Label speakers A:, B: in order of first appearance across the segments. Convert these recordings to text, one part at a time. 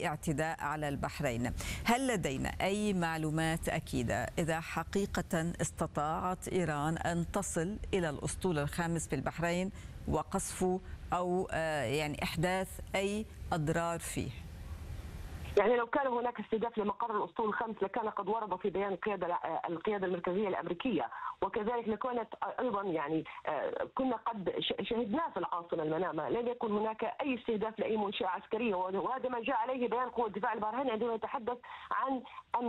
A: أي اعتداء على البحرين. هل لدينا أي معلومات أكيدة إذا حقيقة استطاعت إيران أن تصل إلى الأسطول الخامس في البحرين وقصفه أو يعني إحداث أي أضرار فيه؟
B: يعني لو كان هناك استهداف لمقر الاسطول الخامس لكان قد ورد في بيان القياده المركزيه الامريكيه، وكذلك لكانت ايضا يعني كنا قد شهدناه في العاصمه المنامه، لم يكن هناك اي استهداف لاي منشاه عسكريه، وهذا ما جاء عليه بيان قوه الدفاع البحريني عندما يتحدث عن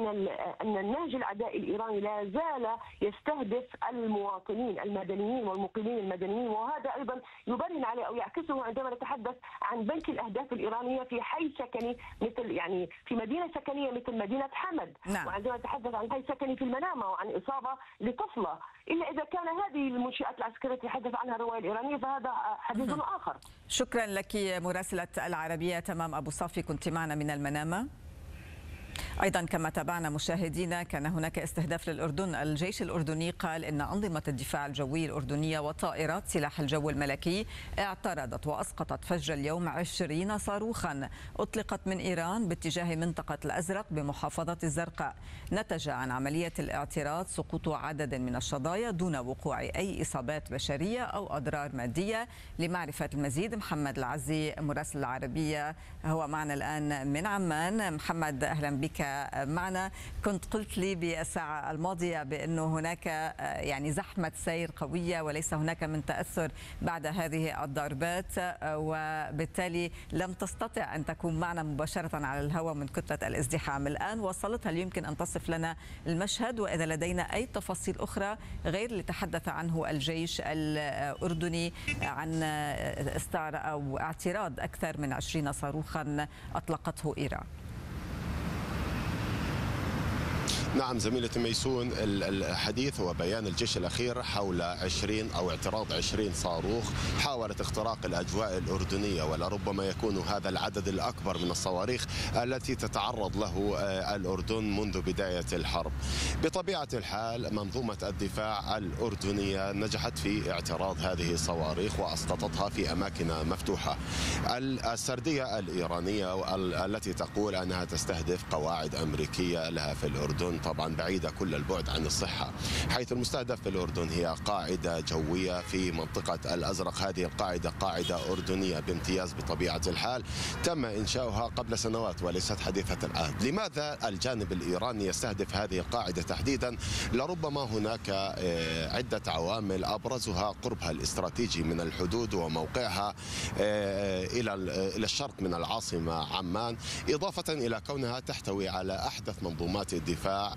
B: ان النهج العدائي الايراني لا زال يستهدف المواطنين المدنيين والمقيمين المدنيين، وهذا ايضا يبرهن عليه او يعكسه عندما نتحدث عن بنك الاهداف الايرانيه في حي سكني مثل يعني في مدينه سكنيه مثل مدينه حمد. نعم. وعندما نتحدث عن حي سكني في المنامه وعن اصابه لطفله، الا اذا كان هذه المنشات العسكريه تتحدث عنها الروايه الايرانيه فهذا حديث اخر.
A: شكرا لك مراسله العربيه تمام ابو صافي، كنت معنا من المنامه. أيضا كما تابعنا مشاهدينا كان هناك استهداف للأردن. الجيش الأردني قال إن أنظمة الدفاع الجوي الأردنية وطائرات سلاح الجو الملكي اعترضت وأسقطت فجر اليوم 20 صاروخا أطلقت من إيران باتجاه منطقة الأزرق بمحافظة الزرقاء. نتج عن عملية الاعتراض سقوط عدد من الشظايا دون وقوع أي إصابات بشرية أو أضرار مادية. لمعرفة المزيد محمد العزي مراسل العربية هو معنا الآن من عمان. محمد أهلا بك معنا. كنت قلت لي بالساعة الماضية بأنه هناك يعني زحمة سير قوية وليس هناك من تأثر بعد هذه الضربات، وبالتالي لم تستطع أن تكون معنا مباشرة على الهواء من كتلة الازدحام. الآن وصلت، هل يمكن أن تصف لنا المشهد وإذا لدينا أي تفاصيل أخرى غير اللي تحدث عنه الجيش الأردني عن استعراض أو اعتراض أكثر من 20 صاروخا أطلقته إيران؟
C: نعم زميلة ميسون، الحديث وبيان الجيش الأخير حول 20 أو اعتراض 20 صاروخ حاولت اختراق الأجواء الأردنية، ولربما يكون هذا العدد الأكبر من الصواريخ التي تتعرض له الأردن منذ بداية الحرب. بطبيعة الحال منظومة الدفاع الأردنية نجحت في اعتراض هذه الصواريخ وأسقطتها في أماكن مفتوحة. السردية الإيرانية التي تقول أنها تستهدف قواعد أمريكية لها في الأردن طبعا بعيدة كل البعد عن الصحة، حيث المستهدف في الأردن هي قاعدة جوية في منطقة الأزرق. هذه القاعدة قاعدة أردنية بامتياز بطبيعة الحال، تم إنشاؤها قبل سنوات وليست حديثة العهد. لماذا الجانب الإيراني يستهدف هذه القاعدة تحديدا؟ لربما هناك عدة عوامل، أبرزها قربها الاستراتيجي من الحدود وموقعها إلى الشرق من العاصمة عمان، إضافة إلى كونها تحتوي على أحدث منظومات الدفاع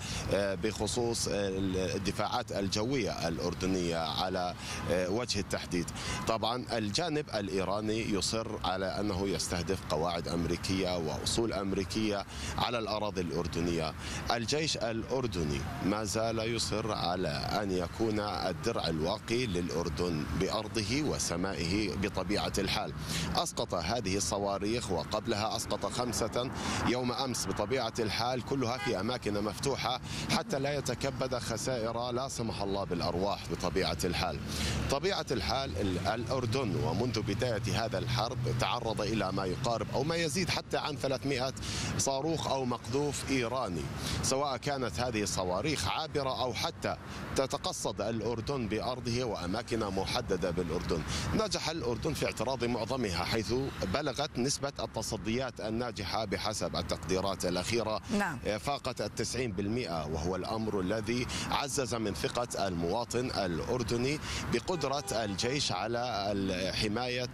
C: بخصوص الدفاعات الجوية الأردنية على وجه التحديد. طبعا الجانب الإيراني يصر على أنه يستهدف قواعد أمريكية وأصول أمريكية على الأراضي الأردنية. الجيش الأردني ما زال يصر على أن يكون الدرع الواقي للأردن بأرضه وسمائه بطبيعة الحال. أسقط هذه الصواريخ وقبلها أسقط 5 يوم أمس بطبيعة الحال، كلها في أماكن مفتوحة حتى لا يتكبد خسائر لا سمح الله بالأرواح بطبيعة الحال. طبيعة الحال الأردن ومنذ بداية هذا الحرب تعرض إلى ما يقارب أو ما يزيد حتى عن 300 صاروخ أو مقذوف إيراني، سواء كانت هذه الصواريخ عابرة أو حتى تتقصد الأردن بأرضه وأماكن محددة بالأردن. نجح الأردن في اعتراض معظمها، حيث بلغت نسبة التصديات الناجحة بحسب التقديرات الأخيرة فاقت 90%، وهو الأمر الذي عزز من ثقة المواطن الأردني بقدرة الجيش على حماية.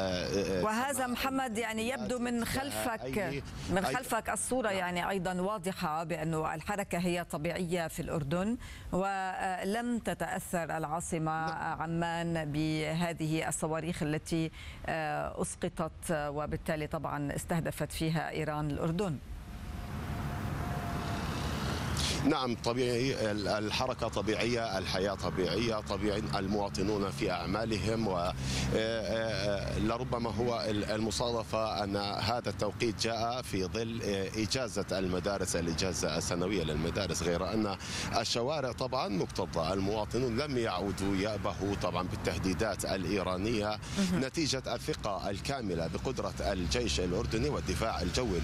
A: وهذا محمد يعني يبدو من خلفك الصورة يعني أيضا واضحة بأن الحركة هي طبيعية في الأردن، ولم تتأثر العاصمة عمان بهذه الصواريخ التي أسقطت وبالتالي طبعا استهدفت فيها إيران الأردن.
C: نعم طبيعي، الحركة طبيعية، الحياة طبيعية، طبيعي المواطنون في أعمالهم. ولربما هو المصادفة أن هذا التوقيت جاء في ظل إجازة المدارس، الإجازة السنوية للمدارس، غير أن الشوارع طبعا مكتظة. المواطنون لم يعودوا يأبهوا طبعا بالتهديدات الإيرانية نتيجة الثقة الكاملة بقدرة الجيش الأردني والدفاع الجوي